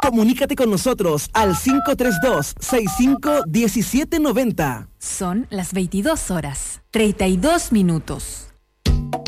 Comunícate con nosotros al 532-65-1790. Son las 22 horas, 32 minutos.